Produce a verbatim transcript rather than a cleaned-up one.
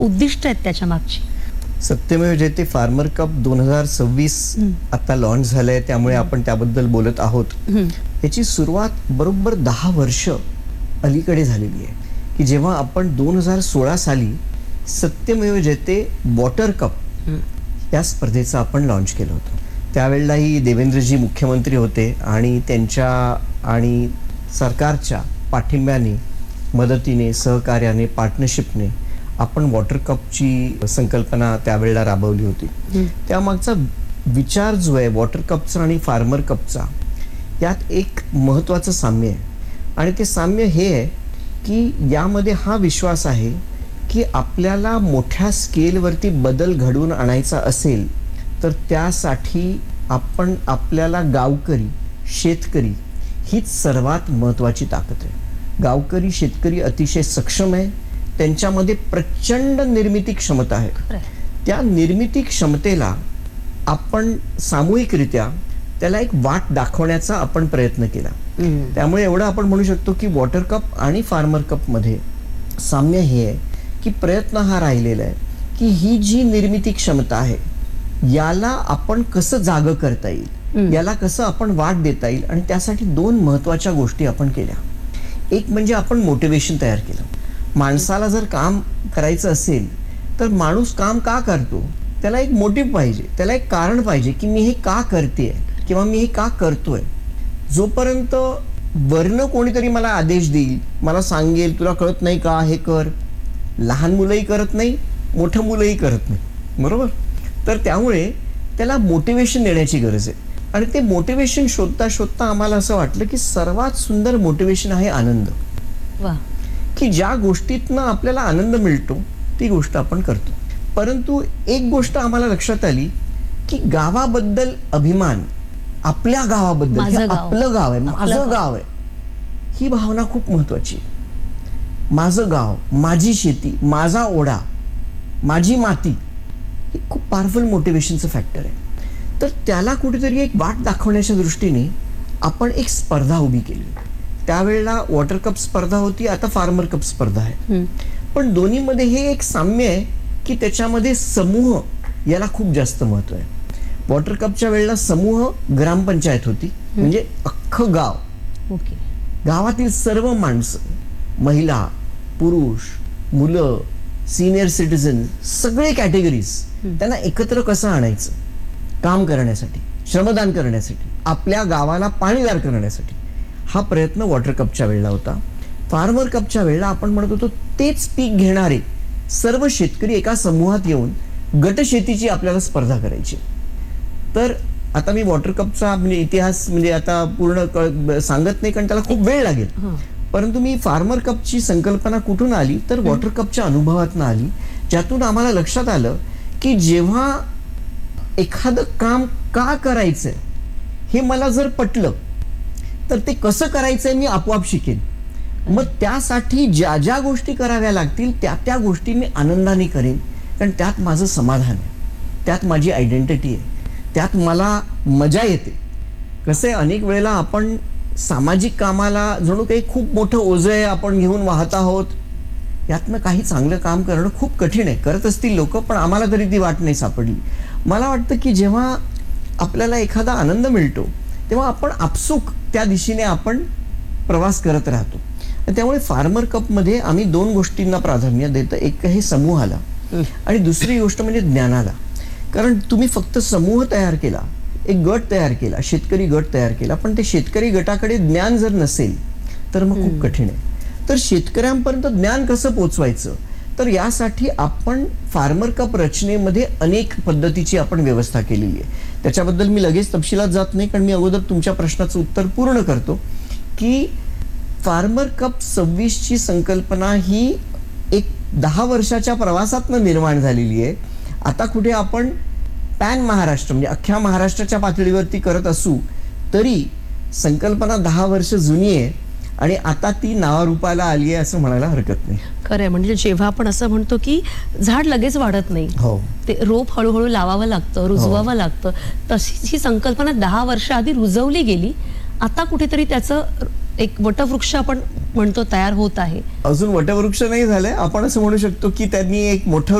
उद्दिष्ट आहेत त्याच्या मागची? सत्यमेव जयते फार्मर कप दोन हजार सव्वीस आता लॉन्च झालंय, त्यामुळे आपण त्याबद्दल बोलत आहोत. याची सुरुवात बरोबर दहा वर्ष अलीकडे झालेली आहे, की जेव्हा आपण दोन हजार सोळा साली सत्यमेव जयते वॉटर कप या स्पर्धेचं आपण लॉन्च केलं होतं. त्यावेळेलाही देवेंद्रजी मुख्यमंत्री होते आणि त्यांच्या आणि सरकारच्या पाठिंब्याने, मदतीने, सहकार्याने, पार्टनरशिपने आपण वॉटर कपची संकल्पना त्यावेळेला राबवली होती. त्यामागचा विचार जो आहे वॉटर कपचा आणि फार्मर कपचा, यात एक महत्त्वाचं साम्य आहे. आणि ते साम्य हे आहे की यामध्ये हा विश्वास आहे की आपल्याला मोठ्या स्केलवरती बदल घडवून आणायचा असेल तर त्यासाठी आपण आपल्याला गावकरी, शेतकरी हीच सर्वात महत्त्वाची ताकद आहे. गावकरी, शेतकरी अतिशय सक्षम आहे, त्यांच्यामध्ये प्रचंड निर्मिती क्षमता आहे. त्या निर्मिती क्षमतेला आपण सामूहिकरित्या त्याला एक वाट दाखवण्याचा आपण प्रयत्न केला. त्यामुळे एवढं आपण म्हणू शकतो की वॉटर कप आणि फार्मर कप मध्ये साम्य हे आहे की प्रयत्न हा राहिलेला आहे की ही जी निर्मिती क्षमता आहे याला आपण कसं जागं करता येईल, याला कसं आपण वाट देता येईल. आणि त्यासाठी दोन महत्त्वाच्या गोष्टी आपण केल्या. एक म्हणजे आपण मोटिवेशन तयार केलं. माणसाला जर काम करायचं असेल तर माणूस काम का करतो, त्याला एक मोटिव्ह पाहिजे, त्याला एक कारण पाहिजे की मी हे का करते किंवा मी हे का करतोय. जोपर्यंत वरनं कोणीतरी मला आदेश देईल, मला सांगेल तुला कळत नाही का हे कर, लहान मुलंही करत नाही, मोठं मुलंही करत नाही, बरोबर. तर त्यामुळे त्याला मोटिवेशन देण्याची गरज आहे. आणि ते मोटिवेशन शोधता शोधता आम्हाला असं वाटलं की सर्वात सुंदर मोटिवेशन आहे आनंद. वा. की ज्या गोष्टीतनं आपल्याला आनंद मिळतो ती गोष्ट आपण करतो. परंतु एक गोष्ट आम्हाला लक्षात आली की गावाबद्दल अभिमान, आपल्या गावाबद्दल, हे आपलं गाव आहे, माझं गाव आहे, ही भावना खूप महत्वाची आहे. माझं गाव, माझी शेती, माझा ओढा, माझी माती, हे खूप पॉवरफुल मोटिवेशनचं फॅक्टर आहे. तर त्याला कुठेतरी एक वाट दाखवण्याच्या दृष्टीने आपण एक स्पर्धा उभी केली. त्यावेळेला वॉटर कप स्पर्धा होती, आता फार्मर कप स्पर्धा आहे. पण दोन्हीमध्ये हे एक साम्य आहे की त्याच्यामध्ये समूह याला खूप जास्त महत्व आहे. वॉटर कपच्या वेळेला समूह ग्रामपंचायत होती, म्हणजे अख्खं गाव, ओके, गावातील सर्व माणसं, महिला, पुरुष, मुलं, सिनियर सिटीजन, सगळे कॅटेगरीज, त्यांना एकत्र कसं आणायचं काम करण्यासाठी, श्रमदान करण्यासाठी, आपल्या गावाला पाणीदार करण्यासाठी, हा प्रयत्न वॉटर कपच्या वेळेला होता. फार्मर कपच्या वेळेला आपण म्हणत होतो तेच पीक घेणारे सर्व शेतकरी एका समूहात येऊन गटशेतीची आपल्याला स्पर्धा करायची. तर आता मी वॉटर कपचा म्हणजे इतिहास म्हणजे आता पूर्ण सांगत नाही कारण त्याला खूप वेळ लागेल. परंतु मी फार्मर कपची संकल्पना कुठून आली तर वॉटर कपच्या अनुभवातून आली, ज्यातून आम्हाला लक्षात आलं की जेव्हा एखादं काम का करायचंय हे मला जर पटलं तर ते कसं करायचंय मी आपोआप शिकेन. मग त्यासाठी ज्या ज्या गोष्टी कराव्या लागतील त्या त्या गोष्टी मी आनंदाने करेन, कारण त्यात माझं समाधान आहे, त्यात माझी आयडेंटिटी आहे, त्यात मला मजा येते. कसं आहे, अनेक वेळेला आपण सामाजिक कामाला जणू काही खूप मोठं ओझं आहे आपण घेऊन वाहत आहोत, यातनं काही चांगलं काम करणं खूप कठीण आहे. करत असतील लोक, पण आम्हाला तरी ती वाट नाही सापडली. मला वाटतं की जेव्हा आपल्याला एखादा आनंद मिळतो तेव्हा आपण आपसूक त्या दिशेने आपण प्रवास करत राहतो. त्यामुळे फार्मर कपमध्ये आम्ही दोन गोष्टींना प्राधान्य देतो. एक आहे समूहाला आणि दुसरी गोष्ट म्हणजे ज्ञानाला. कारण तुम्ही फक्त समूह तयार केला, एक गट तयार केला, शेतकरी गट तयार केला, पण ते शेतकरी गटाकडे ज्ञान जर नसेल तर मग खूप कठीण आहे. तर शेतकऱ्यांपर्यंत ज्ञान कसं पोचवायचं, तर यासाठी आपण फार्मर कप रचनेमध्ये अनेक पद्धतीची आपण व्यवस्था केलेली आहे. त्याच्याबद्दल मी लगेच तपशिलात जात नाही, कारण मी अगोदर तुमच्या प्रश्नाचं उत्तर पूर्ण करतो की फार्मर कप सव्वीस ची संकल्पना ही एक दहा वर्षाच्या प्रवासातनं निर्माण झालेली आहे. आता कुठे आपण पॅन महाराष्ट्र म्हणजे अख्ख्या महाराष्ट्राच्या पातळीवरती करत असू तरी संकल्पना दहा वर्ष जुनी आहे आणि आता ती नावारूपाला आली आहे असं म्हणायला हरकत नाही. खरंय, म्हणजे जेव्हा आपण असं म्हणतो की झाड लगेच वाढत नाही, हो, ते रोप हळूहळू लावावं लागतं, रुजवावं लागतं, तशीच ही संकल्पना दहा वर्ष आधी रुजवली गेली. आता कुठेतरी त्याचं एक वटवृक्ष आपण म्हणतो तयार होत आहे. अजून वटवृक्ष नाही झालंय. आपण असं म्हणू शकतो की त्यांनी एक मोठं